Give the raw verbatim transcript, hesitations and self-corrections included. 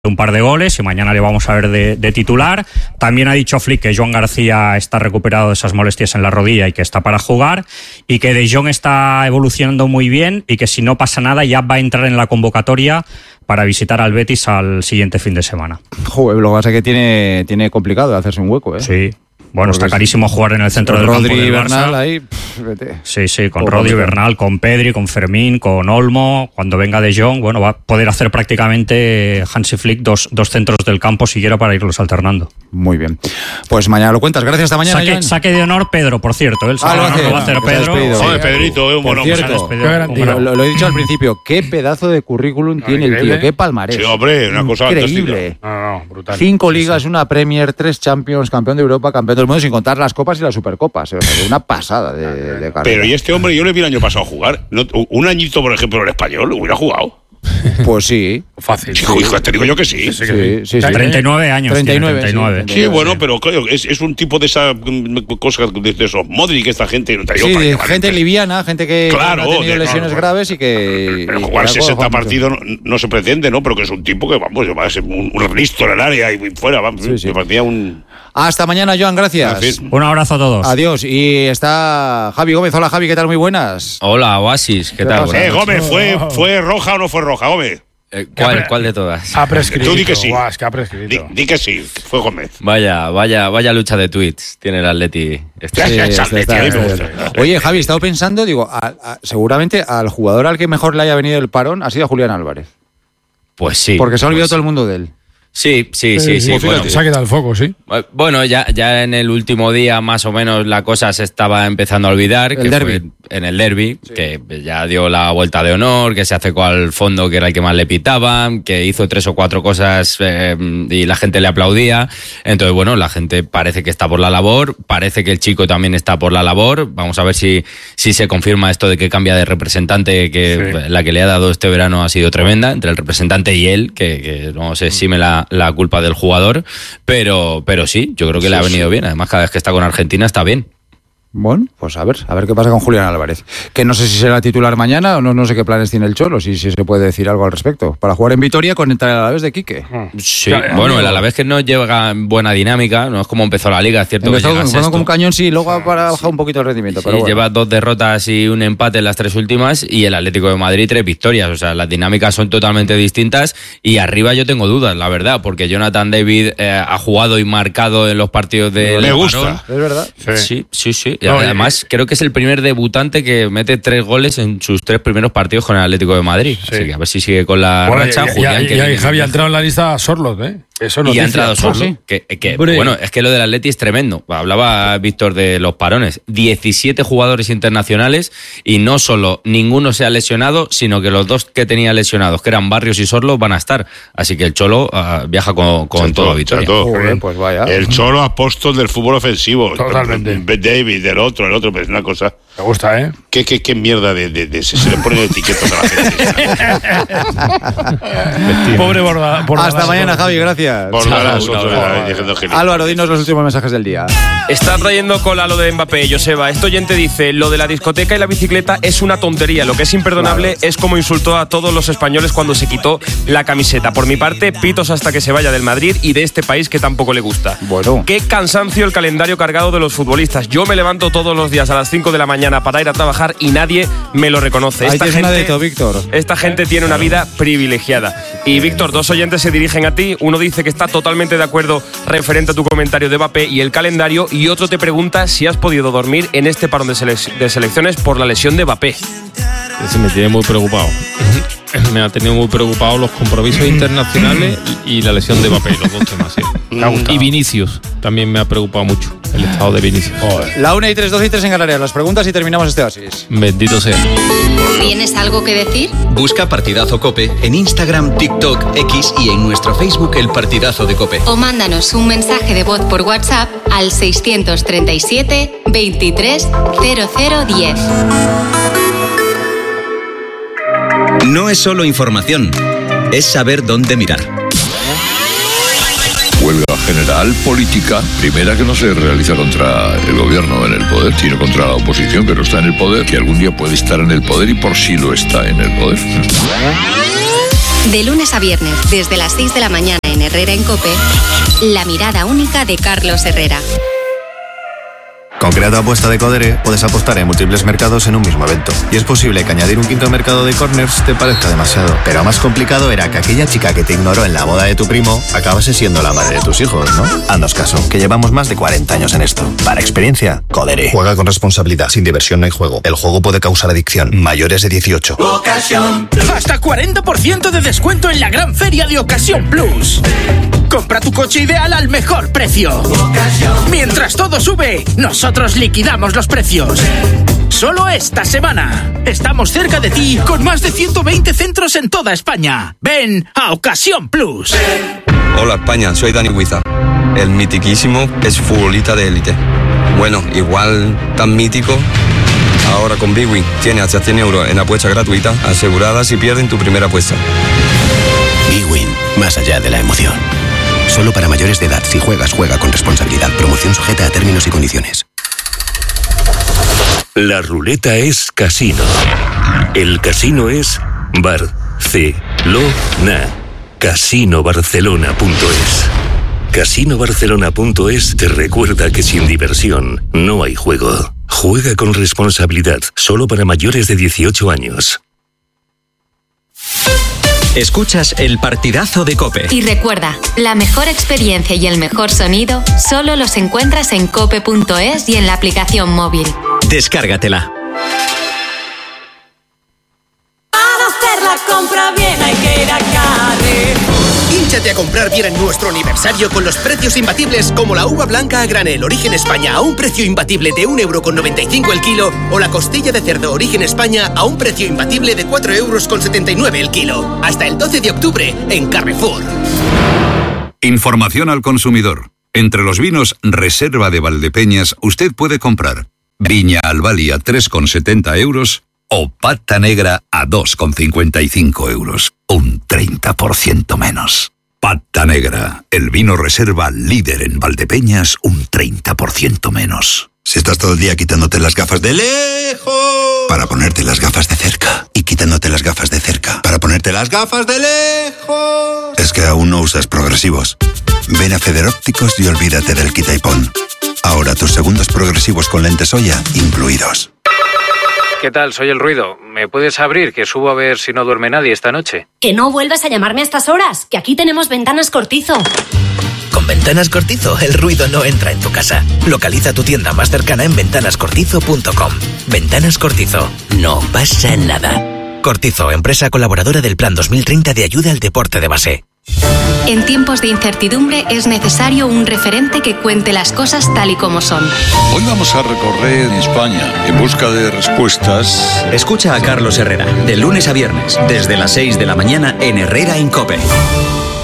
un par de goles y mañana le vamos a ver de, de titular. También ha dicho Flick que Joan García está recuperado de esas molestias en la rodilla y que está para jugar, y que De Jong está evolucionando muy bien y que si no pasa nada ya va a entrar en la convocatoria para visitar al Betis al siguiente fin de semana. Joder, lo que pasa es que tiene, tiene complicado hacerse un hueco, ¿eh? Sí. Bueno, porque está carísimo jugar en el centro del Rodri, campo del Bernal Barça. ahí, pff, vete. Sí, sí, con Rodri, Bernal, con Pedri, con Fermín, con Olmo. Cuando venga De Jong, bueno, va a poder hacer prácticamente Hansi Flick dos, dos centros del campo siquiera para irlos alternando. Muy bien. Pues mañana lo cuentas. Gracias, hasta mañana. Saque, saque de honor Pedro, por cierto. El Ah, lo hace, lo va a hacer que se ha Pedro. despedido. Joder, Pedrito, es un Por buen cierto, hombre. lo, lo- lo he dicho al principio, qué pedazo de currículum No, tiene el increíble. tío, qué palmarés. Sí, hombre, una cosa increíble. No, no, no, brutal. Cinco Sí, ligas, sí. una Premier, tres Champions, campeón de Europa, campeón del mundo, sin contar las copas y las supercopas. O sea, una pasada de, de carrera. Pero y este hombre, yo le vi el año pasado jugar. No, un añito, por ejemplo, en español, hubiera jugado. Pues sí. Fácil. Hijo, hijo, te digo yo que sí. Sí, Sí, sí, sí. treinta y nueve años. treinta y tiene, nueve, treinta y nueve. sí. Sí, bueno, pero claro, es, es un tipo de esa mm, cosa de, de esos Modric, esta gente. No te digo Sí, para de llevar- gente liviana, gente que Claro, no ha tenido de- lesiones claro, graves y que... Pero y que jugar ha sesenta jugado mucho. partidos no, no se pretende, ¿no? Pero que es un tipo que, vamos, va a ser un, un risto en el área y fuera, vamos. Sí, sí. Me parecía un... Hasta mañana, Joan, gracias. Gracias. Un abrazo a todos. Adiós. Y está Javi Gómez. Hola, Javi, ¿qué tal? Muy buenas. Hola, Oasis, ¿qué ¿Qué tal? pasa? Eh, Buenas Gómez, ¿fue, ¿fue roja o no fue roja, Gómez? Eh, ¿cuál, ¿Cuál de todas? Ha prescrito. Tú di que sí. Guau, es que ha Di, prescrito. di que sí, fue Gómez. Vaya, vaya, vaya lucha de tweets tiene el Atleti. Este. Sí, Sí, está- está- está- está- está- está- Oye, Javi, he estado pensando, digo, a- a- seguramente al jugador al que mejor le haya venido el parón ha sido a Julián Álvarez. Pues sí. Porque se ha olvidado pues todo el mundo de él. Sí, sí, sí, sí. Pues bueno, fíjate, se ha quedado el foco, sí. Bueno, ya, ya en el último día más o menos la cosa se estaba empezando a olvidar. El que derbi. fue en el derbi, que ya dio la vuelta de honor, que se acercó al fondo que era el que más le pitaban, que hizo tres o cuatro cosas eh, y la gente le aplaudía. Entonces, bueno, la gente parece que está por la labor, parece que el chico también está por la labor. Vamos a ver si, si se confirma esto de que cambia de representante, que Sí. la que le ha dado este verano ha sido tremenda, entre el representante y él, que, que no se exime la, la culpa del jugador, pero, pero sí, yo creo que le ha venido bien. Además, cada vez que está con Argentina está bien. Bueno, pues a ver, a ver qué pasa con Julián Álvarez. Que no sé si será titular mañana o no, no sé qué planes tiene el Cholo, si, si se puede decir algo al respecto. Para jugar en Vitoria con el Alavés de Quique. Sí, Claro, bueno, amigo. el Alavés que no lleva buena dinámica, no es como empezó la liga, es cierto Empezó que llega jugando sexto. como un cañón, sí, luego ha para bajar un poquito el rendimiento. Sí, pero bueno. lleva dos derrotas y un empate en las tres últimas, y el Atlético de Madrid tres victorias. O sea, las dinámicas son totalmente distintas, y arriba yo tengo dudas, la verdad, porque Jonathan David eh, ha jugado y marcado en los partidos de Me gusta. Es verdad. Sí, sí, sí. Y No, además, creo que es el primer debutante que mete tres goles en sus tres primeros partidos con el Atlético de Madrid. Sí. Así que a ver si sigue con la Bueno, racha. y- y- Julián, y- que y ahí viene Javi ha bien. entrado en la lista Sorlot, ¿eh? Eso nos Y ha dice. entrado solo. sí. Que, que, Hombre. bueno, es que lo del Atleti es tremendo. Hablaba Víctor de los parones. diecisiete jugadores internacionales, y no solo ninguno se ha lesionado, sino que los dos que tenía lesionados, que eran Barrios y Sorlo, van a estar. Así que el Cholo ah, viaja con, con Chato, todo Vitoria. chato. Joder, pues vaya. El Cholo apóstol del fútbol ofensivo. Totalmente. Ben David, del otro, el otro, pues una cosa. Me gusta, ¿eh? ¿Qué, qué, qué mierda de, de, de- se, se le ponen etiquetas a la gente? Pobre borda, Hasta mañana, Javi, gracias. Bordarás Chao, otro, un abrazo. eh, diciendo gilipollas. Álvaro, dinos los últimos mensajes del día. Está trayendo cola lo de Mbappé, Joseba. Este oyente dice, lo de la discoteca y la bicicleta es una tontería. Lo que es imperdonable es como insultó a todos los españoles cuando se quitó la camiseta. Por mi parte, pitos hasta que se vaya del Madrid y de este país que tampoco le gusta. Bueno. Qué cansancio el calendario cargado de los futbolistas. Yo me levanto todos los días a las cinco de la mañana para ir a trabajar y nadie me lo reconoce. Ahí Esta tienes una de gente, todo, Víctor. esta gente tiene una vida privilegiada. Y Víctor, dos oyentes se dirigen a ti. Uno dice que está totalmente de acuerdo referente a tu comentario de Mbappé y el calendario, y otro te pregunta si has podido dormir en este parón de, selec- de selecciones por la lesión de Mbappé. Ese me tiene muy preocupado. Me ha tenido muy preocupado los compromisos internacionales y la lesión de Mbappé, los dos temas, sí. Y Vinicius también me ha preocupado mucho, el estado de Vinicius. La una y tres, doce y tres en Canarias. Las preguntas y terminamos este oasis. Bendito sea. ¿Tienes algo que decir? Busca Partidazo Cope en Instagram, TikTok, X y en nuestro Facebook El Partidazo de Cope. O mándanos un mensaje de voz por WhatsApp al seiscientos treinta y siete, veintitrés, cero cero diez. No es solo información, es saber dónde mirar. Huelga general política, primera que no se realiza contra el gobierno en el poder, sino contra la oposición que no está en el poder, que algún día puede estar en el poder y por sí lo está en el poder. De lunes a viernes, desde las seis de la mañana en Herrera en COPE, la mirada única de Carlos Herrera. Con Crea tu apuesta de Codere puedes apostar en múltiples mercados en un mismo evento. Y es posible que añadir un quinto mercado de corners te parezca demasiado. Pero más complicado era que aquella chica que te ignoró en la boda de tu primo acabase siendo la madre de tus hijos, ¿no? Haznos caso, que llevamos más de cuarenta años en esto. Para experiencia, Codere. Juega con responsabilidad. Sin diversión no hay juego. El juego puede causar adicción. Mayores de dieciocho. Ocasión. Hasta cuarenta por ciento de descuento en la gran feria de Ocasión Plus. Compra tu coche ideal al mejor precio. Ocasión. Mientras todo sube, nosotros liquidamos los precios. Solo esta semana. Estamos cerca de ti con más de ciento veinte centros en toda España. Ven a Ocasión Plus. Hola España, soy Dani Huiza. El mitiquísimo es futbolista de élite. Bueno, igual tan mítico. Ahora con Bwin tiene hasta cien euros en apuesta gratuita asegurada si pierden tu primera apuesta. Bwin, más allá de la emoción. Solo para mayores de edad. Si juegas, juega con responsabilidad. Promoción sujeta a términos y condiciones. La ruleta es casino. El casino es Barcelona. casino barcelona punto es. casino barcelona punto es te recuerda que sin diversión no hay juego. Juega con responsabilidad. Solo para mayores de dieciocho años. Escuchas el partidazo de COPE. Y recuerda, la mejor experiencia y el mejor sonido solo los encuentras en cope punto es y en la aplicación móvil. Descárgatela. Para hacer la compra bien hay que ir a Carrefour. Hínchate a comprar bien en nuestro aniversario con los precios imbatibles como la uva blanca a granel Origen España a un precio imbatible de un euro con noventa y cinco el kilo o la costilla de cerdo Origen España a un precio imbatible de cuatro euros con setenta y nueve el kilo. Hasta el doce de octubre en Carrefour. Información al consumidor. Entre los vinos Reserva de Valdepeñas usted puede comprar Viña Albali a tres con setenta euros o Pata Negra a dos con cincuenta y cinco euros. Un treinta por ciento menos. Pata Negra, el vino reserva líder en Valdepeñas, un treinta por ciento menos. Si estás todo el día quitándote las gafas de lejos para ponerte las gafas de cerca y quitándote las gafas de cerca para ponerte las gafas de lejos, es que aún no usas progresivos. Ven a Federópticos y olvídate del quita y pon. Ahora tus segundos progresivos con lentes Oya incluidos. ¿Qué tal? Soy El Ruido. ¿Me puedes abrir? Que subo a ver si no duerme nadie esta noche. Que no vuelvas a llamarme a estas horas, que aquí tenemos Ventanas Cortizo. Con Ventanas Cortizo, el ruido no entra en tu casa. Localiza tu tienda más cercana en ventanas cortizo punto com. Ventanas Cortizo. No pasa nada. Cortizo, empresa colaboradora del Plan dos mil treinta de ayuda al deporte de base. En tiempos de incertidumbre es necesario un referente que cuente las cosas tal y como son. Hoy vamos a recorrer España en busca de respuestas. Escucha a Carlos Herrera, de lunes a viernes, desde las seis de la mañana en Herrera en COPE.